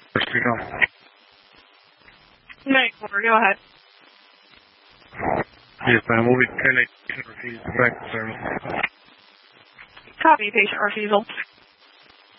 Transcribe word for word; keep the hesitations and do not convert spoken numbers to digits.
Speak on. Medic order, go ahead. Yes, ma'am. We'll be ten eight refused back to service. Copy, patient refusal.